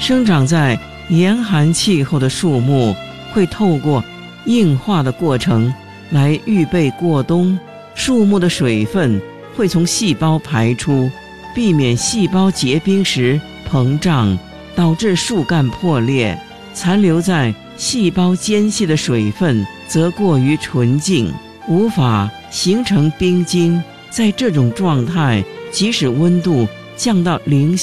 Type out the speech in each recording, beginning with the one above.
生长在严寒气候的树木会透过硬化的过程来预备过冬，树木的水分会从细胞排出，避免细胞结冰时膨胀，导致树干破裂。残留在细胞间隙的水分则过于纯净，无法形成冰晶。在这种状态，即使温度降到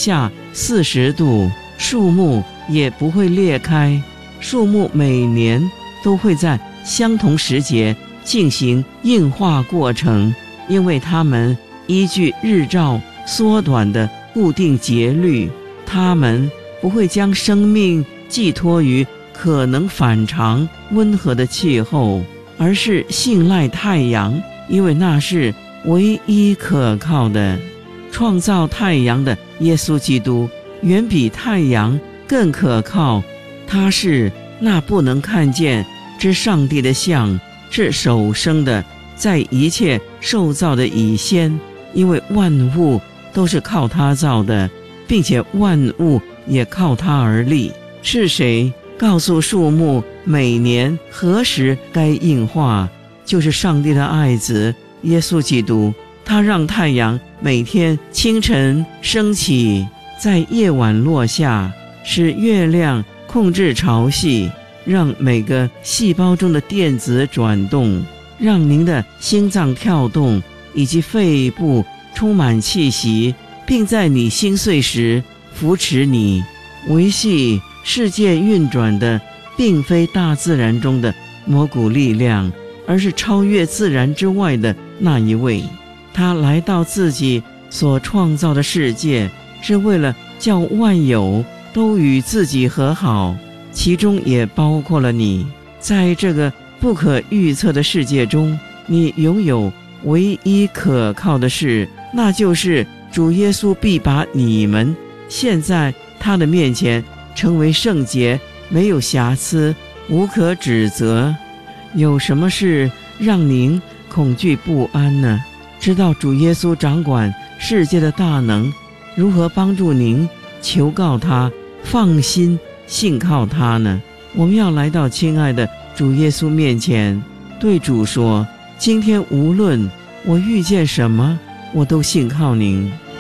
-40度，树木也不会裂开。树木每年都会在相同时节进行硬化过程，因为它们依据日照缩短的固定节律，它们不会将生命寄托于可能反常温和的气候，而是信赖太阳，因为那是唯一可靠的。创造太阳的耶稣基督远比太阳更可靠，他是那不能看见之上帝的像，是首生的，在一切受造的以先，因为万物都是靠他造的，并且万物也靠他而立。是谁告诉树木每年何时该硬化？就是上帝的爱子耶稣基督。他让太阳每天清晨升起，在夜晚落下，使月亮控制潮汐，让每个细胞中的电子转动，让您的心脏跳动，以及肺部充满气息，并在你心碎时扶持你。维系世界运转的并非大自然中的某股力量，而是超越自然之外的那一位。他来到自己所创造的世界，是为了叫万有都与自己和好，其中也包括了你。在这个不可预测的世界中，你拥有唯一可靠的事，那就是主耶稣必把你们现在他的面前成为圣洁，没有瑕疵，无可指责。有什么事让您恐惧不安呢？知道主耶稣掌管世界的大能，如何帮助您求告他，放心信靠他呢？我们要来到亲爱的主耶稣面前，对主说，今天无论我遇见什么，我都信靠您。